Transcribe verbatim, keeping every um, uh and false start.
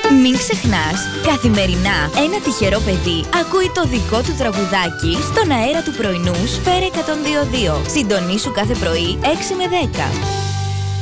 Μην ξεχνάς, καθημερινά ένα τυχερό παιδί ακούει το δικό του τραγουδάκι στον αέρα του πρωινού Σφαίρα εκατόν δύο κόμμα δύο. Συντονίσου κάθε πρωί έξι με δέκα.